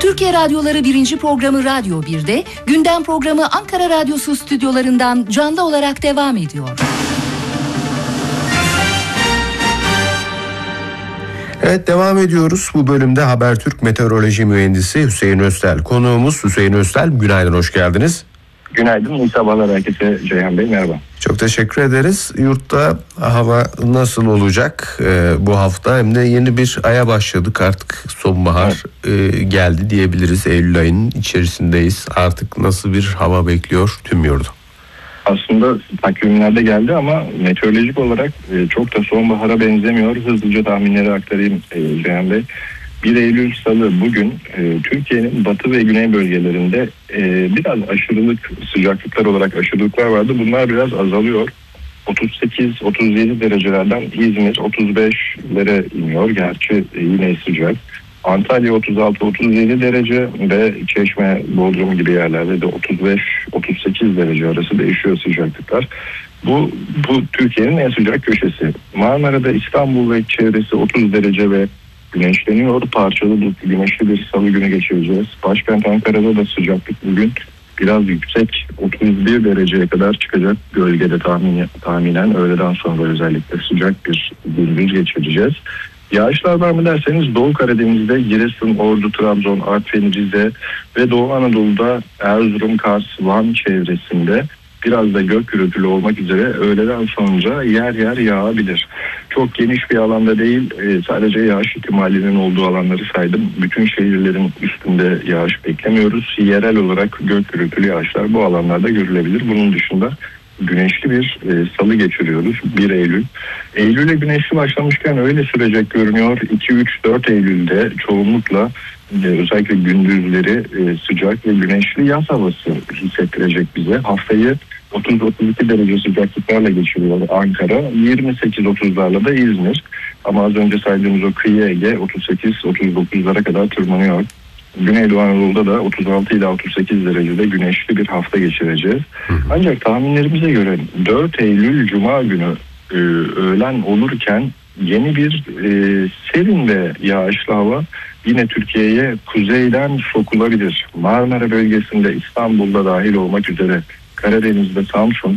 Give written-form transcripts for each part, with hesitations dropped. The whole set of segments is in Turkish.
Türkiye Radyoları 1. programı Radyo 1'de, gündem programı Ankara Radyosu stüdyolarından canlı olarak devam ediyor. Evet, devam ediyoruz. Bu bölümde Habertürk Meteoroloji Mühendisi Hüseyin Öztel konuğumuz. Hüseyin Öztel, günaydın, hoş geldiniz. Günaydın, iyi sabahlar herkese. Ceyhan Bey, merhaba. Çok teşekkür ederiz. Yurtta hava nasıl olacak bu hafta? Hem de yeni bir aya başladık, artık sonbahar geldi diyebiliriz. Eylül ayının içerisindeyiz. Artık nasıl bir hava bekliyor tüm yurdu? Aslında takvimlerde geldi ama meteorolojik olarak çok da sonbahara benzemiyor. Hızlıca tahminleri aktarayım Ceyhan Bey. 1 Eylül Salı bugün Türkiye'nin batı ve güney bölgelerinde biraz aşırılık, sıcaklıklar olarak aşırılıklar vardı. Bunlar biraz azalıyor. 38-37 derecelerden İzmir 35'lere iniyor. Gerçi yine sıcak. Antalya 36-37 derece ve Çeşme, Bodrum gibi yerlerde de 35-38 derece arası değişiyor sıcaklıklar. Bu Türkiye'nin en sıcak köşesi. Marmara'da, İstanbul ve çevresi 30 derece ve güneşleniyor. Parçalı güneşli bir salı günü geçireceğiz. Başkent Ankara'da da sıcaklık bugün biraz yüksek, 31 dereceye kadar çıkacak. Gölgede tahminen öğleden sonra özellikle sıcak bir gündüz geçireceğiz. Yağışlar var mı derseniz Doğu Karadeniz'de Giresun, Ordu, Trabzon, Artvin, Rize ve Doğu Anadolu'da Erzurum, Kars, Van çevresinde biraz da gök gürültülü olmak üzere öğleden sonra yer yer yağabilir. Çok geniş bir alanda değil, sadece yağış ihtimalinin olduğu alanları saydım. Bütün şehirlerin üstünde yağış beklemiyoruz. Yerel olarak gök gürültülü yağışlar bu alanlarda görülebilir. Bunun dışında güneşli bir salı geçiriyoruz 1 Eylül. Eylül'e güneşli başlamışken öyle sürecek görünüyor. 2-3-4 Eylül'de çoğunlukla özellikle gündüzleri sıcak ve güneşli yaz havası hissettirecek bize. Haftayı 30-32 derece sıcaklıklarla geçiriyor Ankara, 28-30'larla da İzmir. Ama az önce saydığımız o kıyı Ege 38-39'lara kadar tırmanıyor. Güneydoğu Anadolu'da da 36 ila 38 derecede güneşli bir hafta geçireceğiz. Ancak tahminlerimize göre 4 Eylül Cuma günü öğlen olurken yeni bir serin ve yağışlı hava yine Türkiye'ye kuzeyden sokulabilir. Marmara bölgesinde, İstanbul'da dahil olmak üzere Karadeniz'de Samsun,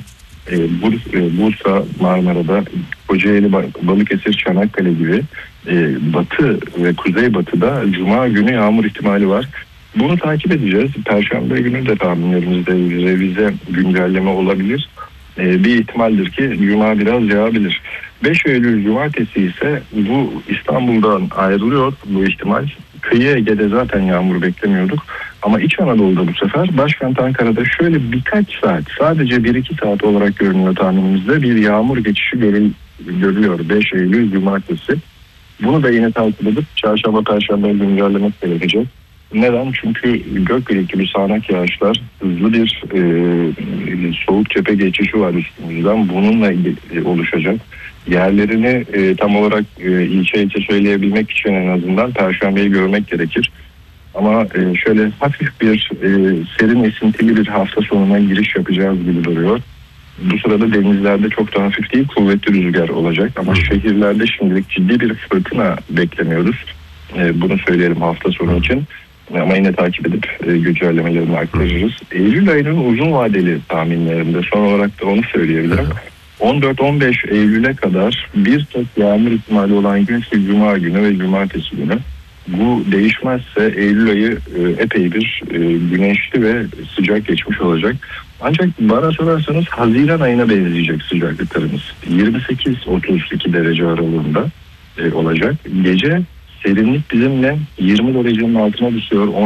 Bursa, Marmara'da, Kocaeli, Balıkesir, Çanakkale gibi batı ve kuzeybatıda Cuma günü yağmur ihtimali var. Bunu takip edeceğiz. Perşembe günü de tahminlerimizde revize güncelleme olabilir. Bir ihtimaldir ki Cuma biraz yağabilir. 5 Eylül Cumartesi ise bu İstanbul'dan ayrılıyor bu ihtimal. Kıyı Ege'de zaten yağmur beklemiyorduk. Ama İç Anadolu'da bu sefer başkent Ankara'da şöyle birkaç saat, sadece 1-2 saat olarak görünüyor tahminimizde, bir yağmur geçişi görülüyor 5 Eylül Cumartesi. Bunu da yine takip edip çarşamba, perşembe güncellemek gerekecek. Neden? Çünkü gök gürültülü sağanak yağışlar, hızlı bir soğuk cephe geçişi var üstümüzden. Bununla oluşacak. Yerlerini tam olarak ilçe söyleyebilmek için en azından perşembeyi görmek gerekir. Ama şöyle hafif bir serin esintili bir hafta sonuna giriş yapacağız gibi duruyor. Bu sırada denizlerde çok da hafif değil, kuvvetli rüzgar olacak. Ama şehirlerde şimdilik ciddi bir fırtına beklemiyoruz. Bunu söyleyelim hafta sonu için. Ama yine takip edip güncellemelerini aktarırız. Eylül ayının uzun vadeli tahminlerimde son olarak da onu söyleyebilirim. 14-15 Eylül'e kadar bir tek yağmur ihtimali olan gün Cuma günü ve Cumartesi günü. Bu değişmezse Eylül ayı epey bir güneşli ve sıcak geçmiş olacak. Ancak bana sorarsanız Haziran ayına benzeyecek sıcaklıklarımız. 28-32 derece aralığında olacak. Gece serinlik bizimle 20 derecenin altına düşüyor.